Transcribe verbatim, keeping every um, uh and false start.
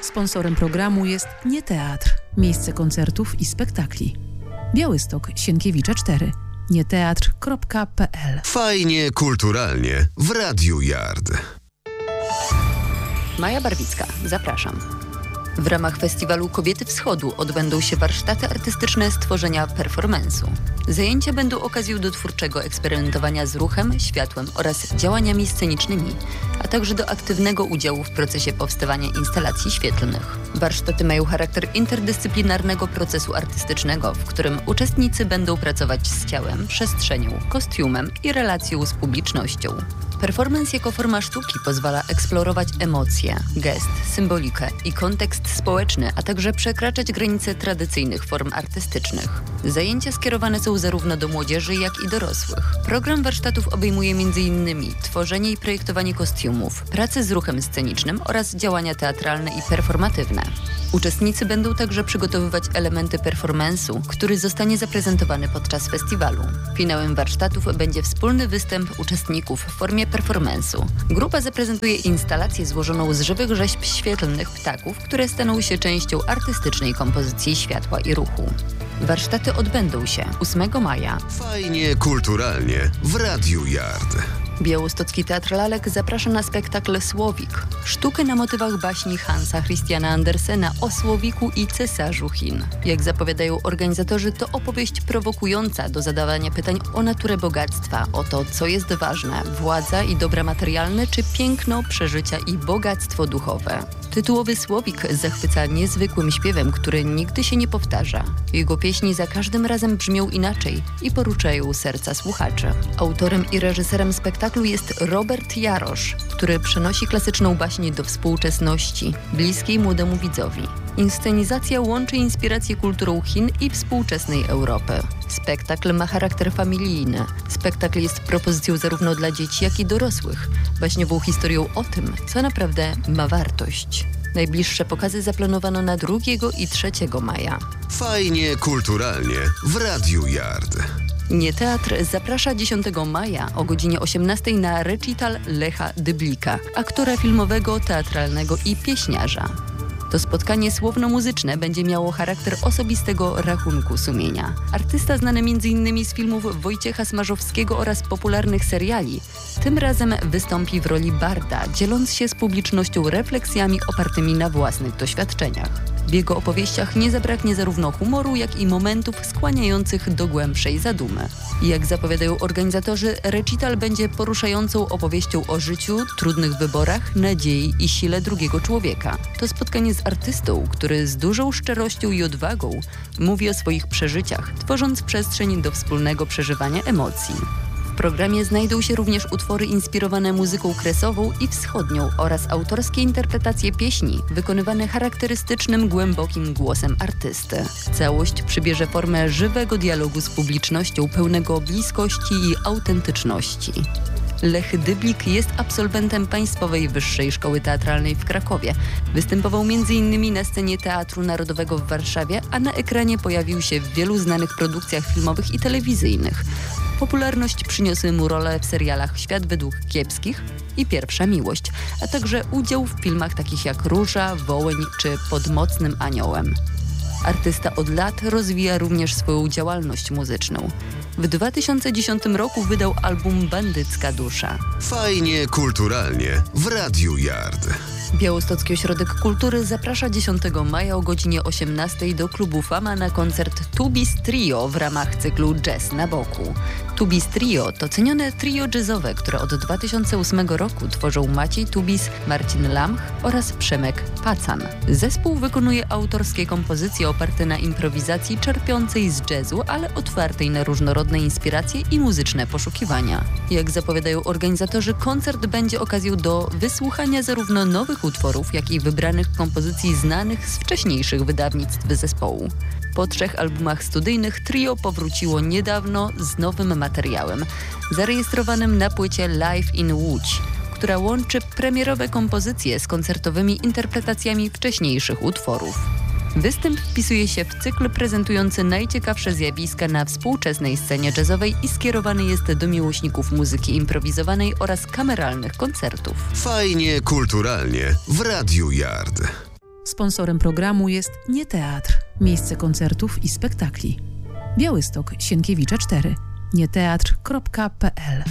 Sponsorem programu jest Nie Teatr, miejsce koncertów i spektakli. Białystok, Sienkiewicza cztery. nieteatr kropka p l. Fajnie kulturalnie w Radiu Yard. Maja Barwicka, zapraszam. W ramach festiwalu Kobiety Wschodu odbędą się warsztaty artystyczne stworzenia performance'u. Zajęcia będą okazją do twórczego eksperymentowania z ruchem, światłem oraz działaniami scenicznymi, a także do aktywnego udziału w procesie powstawania instalacji świetlnych. Warsztaty mają charakter interdyscyplinarnego procesu artystycznego, w którym uczestnicy będą pracować z ciałem, przestrzenią, kostiumem i relacją z publicznością. Performance jako forma sztuki pozwala eksplorować emocje, gest, symbolikę i kontekst społeczny, a także przekraczać granice tradycyjnych form artystycznych. Zajęcia skierowane są zarówno do młodzieży, jak i dorosłych. Program warsztatów obejmuje między innymi tworzenie i projektowanie kostiumów, pracę z ruchem scenicznym oraz działania teatralne i performatywne. Uczestnicy będą także przygotowywać elementy performance'u, który zostanie zaprezentowany podczas festiwalu. Finałem warsztatów będzie wspólny występ uczestników w formie performance'u. Grupa zaprezentuje instalację złożoną z żywych rzeźb świetlnych ptaków, które staną się częścią artystycznej kompozycji światła i ruchu. Warsztaty odbędą się ósmego maja. Fajnie kulturalnie w Radiu Yard. Białostocki Teatr Lalek zaprasza na spektakl Słowik. Sztukę na motywach baśni Hansa Christiana Andersena o Słowiku i cesarzu Chin. Jak zapowiadają organizatorzy, to opowieść prowokująca do zadawania pytań o naturę bogactwa, o to, co jest ważne, władza i dobra materialne, czy piękno, przeżycia i bogactwo duchowe. Tytułowy Słowik zachwyca niezwykłym śpiewem, który nigdy się nie powtarza. Jego pieśni za każdym razem brzmią inaczej i poruszają serca słuchaczy. Autorem i reżyserem spektaklu jest Robert Jarosz, który przenosi klasyczną baśń do współczesności, bliskiej młodemu widzowi. Inscenizacja łączy inspirację kulturą Chin i współczesnej Europy. Spektakl ma charakter familijny. Spektakl jest propozycją zarówno dla dzieci, jak i dorosłych. Baśniową historią o tym, co naprawdę ma wartość. Najbliższe pokazy zaplanowano na drugiego i trzeciego maja. Fajnie kulturalnie w Radiu Yard. Nie Teatr zaprasza dziesiątego maja o godzinie osiemnastej na recital Lecha Dyblika, aktora filmowego, teatralnego i pieśniarza. To spotkanie słowno-muzyczne będzie miało charakter osobistego rachunku sumienia. Artysta znany między innymi z filmów Wojciecha Smarzowskiego oraz popularnych seriali, tym razem wystąpi w roli barda, dzieląc się z publicznością refleksjami opartymi na własnych doświadczeniach. W jego opowieściach nie zabraknie zarówno humoru, jak i momentów skłaniających do głębszej zadumy. Jak zapowiadają organizatorzy, recital będzie poruszającą opowieścią o życiu, trudnych wyborach, nadziei i sile drugiego człowieka. To spotkanie z artystą, który z dużą szczerością i odwagą mówi o swoich przeżyciach, tworząc przestrzeń do wspólnego przeżywania emocji. W programie znajdą się również utwory inspirowane muzyką kresową i wschodnią oraz autorskie interpretacje pieśni wykonywane charakterystycznym, głębokim głosem artysty. Całość przybierze formę żywego dialogu z publicznością pełnego bliskości i autentyczności. Lech Dyblik jest absolwentem Państwowej Wyższej Szkoły Teatralnej w Krakowie. Występował między innymi na scenie Teatru Narodowego w Warszawie, a na ekranie pojawił się w wielu znanych produkcjach filmowych i telewizyjnych. Popularność przyniosły mu role w serialach Świat według kiepskich i Pierwsza miłość, a także udział w filmach takich jak Róża, Wołyń czy Pod mocnym aniołem. Artysta od lat rozwija również swoją działalność muzyczną. W dwa tysiące dziesiątym roku wydał album Bandycka dusza. Fajnie kulturalnie w Radiu Yard. Białostocki Ośrodek Kultury zaprasza dziesiątego maja o godzinie osiemnastej do klubu Fama na koncert Tubis Trio w ramach cyklu Jazz na boku. Tubis Trio to cenione trio jazzowe, które od dwa tysiące ósmego roku tworzą Maciej Tubis, Marcin Lamch oraz Przemek Pacan. Zespół wykonuje autorskie kompozycje oparte na improwizacji czerpiącej z jazzu, ale otwartej na różnorodne inspiracje i muzyczne poszukiwania. Jak zapowiadają organizatorzy, koncert będzie okazją do wysłuchania zarówno nowych utworów, jak i wybranych kompozycji znanych z wcześniejszych wydawnictw zespołu. Po trzech albumach studyjnych trio powróciło niedawno z nowym materiałem, zarejestrowanym na płycie Live in Łódź, która łączy premierowe kompozycje z koncertowymi interpretacjami wcześniejszych utworów. Występ wpisuje się w cykl prezentujący najciekawsze zjawiska na współczesnej scenie jazzowej i skierowany jest do miłośników muzyki improwizowanej oraz kameralnych koncertów. Fajnie kulturalnie w Radiu Yard. Sponsorem programu jest Nie Teatr, miejsce koncertów i spektakli. Białystok, Sienkiewicza cztery. nieteatr kropka pe el